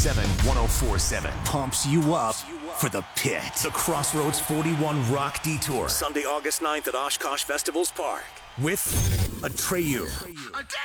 97 1047 pumps you up for the pit. The Crossroads 41 Rock Detour. Sunday, August 9th at Oshkosh Festivals Park. With Atreyu.